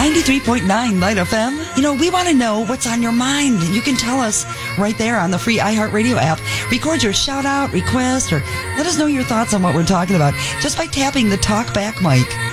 93.9 Light FM. You know, we want to know what's on your mind. You can tell us right there on the free iHeartRadio app. Record your shout out, request, or let us know your thoughts on what we're talking about just by tapping the talk back mic.